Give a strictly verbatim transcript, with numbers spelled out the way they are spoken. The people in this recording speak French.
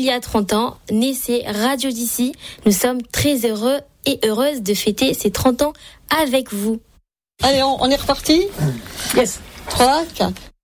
y a trente ans, naissait Radio d'ici. Nous sommes très heureux et heureuses de fêter ces trente ans avec vous. Allez, on, on est reparti ? Yes. trois, quatre.